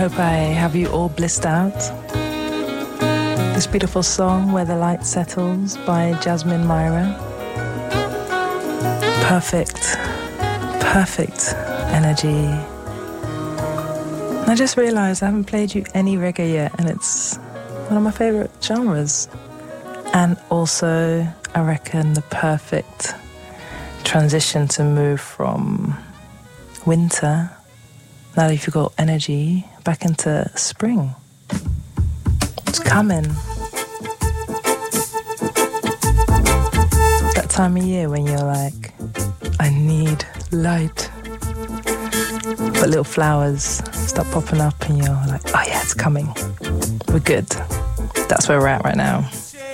hope I have you all blissed out. This beautiful song, Where the Light Settles, by Jasmine Myra. Perfect energy. And I just realised I haven't played you any reggae yet, and it's one of my favourite genres. And also, I reckon the perfect transition to move from winter, now that you've got energy, back into spring. It's coming. That time of year when you're like, I need light. But little flowers start popping up and you're like, oh yeah, it's coming. We're good. That's where we're at right now.